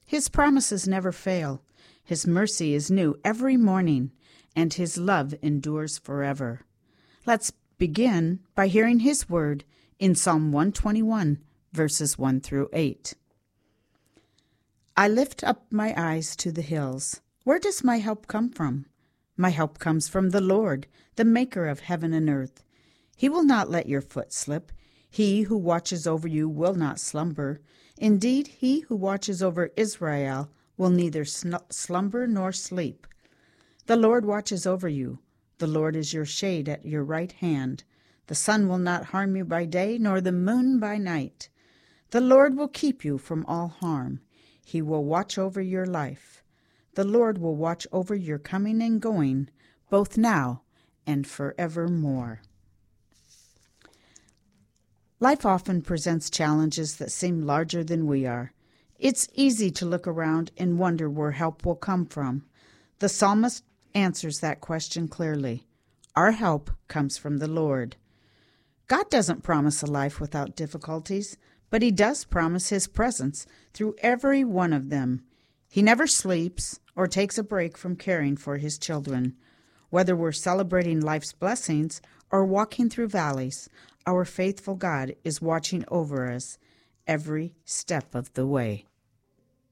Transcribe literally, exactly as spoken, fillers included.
His promises never fail. His mercy is new every morning, and His love endures forever. Let's begin by hearing His word in Psalm one twenty-one, verses one through eight. I lift up my eyes to the hills. Where does my help come from? My help comes from the Lord, the maker of heaven and earth. He will not let your foot slip. He who watches over you will not slumber. Indeed, he who watches over Israel will neither slumber nor sleep. The Lord watches over you. The Lord is your shade at your right hand. The sun will not harm you by day, nor the moon by night. The Lord will keep you from all harm. He will watch over your life. The Lord will watch over your coming and going, both now and forevermore. Life often presents challenges that seem larger than we are. It's easy to look around and wonder where help will come from. The psalmist answers that question clearly. Our help comes from the Lord. God doesn't promise a life without difficulties, but He does promise His presence through every one of them. He never sleeps or takes a break from caring for His children. Whether we're celebrating life's blessings or walking through valleys, our faithful God is watching over us every step of the way.